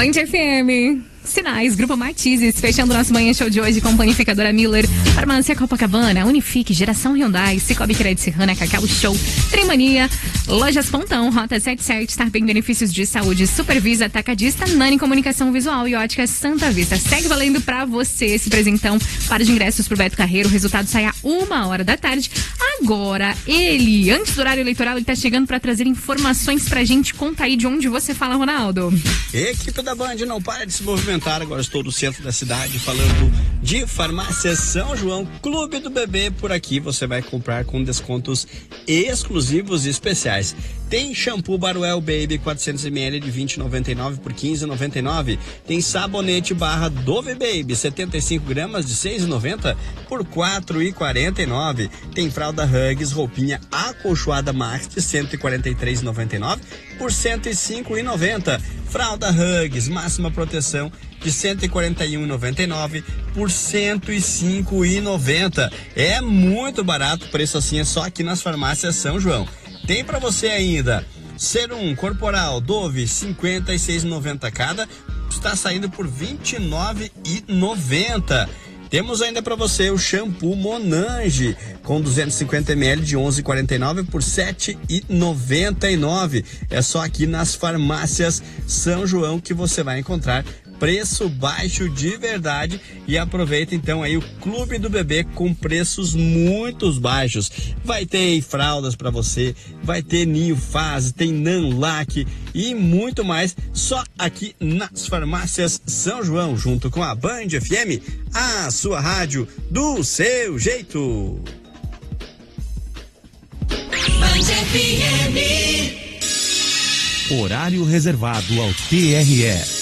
Band FM. Sinais, Grupo Matizes, fechando nosso Manhã Show de hoje com Panificadora Miller, Farmácia Copacabana, Unifique, Geração Hyundai, Cicobi Crédito Serrana, Cacau Show, Trimania, Lojas Pontão, Rota 77, Starpen Benefícios de Saúde, Supervisa, Atacadista, Nani Comunicação Visual e Ótica Santa Vista. Segue valendo pra você esse presentão, para de ingressos pro Beto Carreiro, o resultado sai a 1h da tarde. Agora, ele, antes do horário eleitoral, ele tá chegando pra trazer informações pra gente. Conta aí de onde você fala, Ronaldo. Equipe da Band não para de se movimentar. Agora estou no centro da cidade falando de Farmácia São João, Clube do Bebê. Por aqui você vai comprar com descontos exclusivos e especiais. Tem shampoo Baruel Baby 400ml de 20,99 por 15,99. Tem sabonete barra Dove Baby 75 gramas de 6,90 por 4,49. Tem fralda Huggies roupinha acolchoada Max de 143,99 por 105,90. Fralda Huggies máxima proteção de 141,99 por 105,90. É muito barato, preço assim é só aqui nas Farmácias São João. Tem para você ainda Serum Corporal Dove 56,90 cada, está saindo por 29,90. Temos ainda para você o shampoo Monange com 250ml de 11,49 por 7,99. É só aqui nas Farmácias São João que você vai encontrar preço baixo de verdade. E aproveita então aí o Clube do Bebê com preços muito baixos. Vai ter fraldas para você, vai ter Ninho Fase, tem Nanlac e muito mais, só aqui nas Farmácias São João, junto com a Band FM, a sua rádio do seu jeito. Band FM. Horário reservado ao TRE.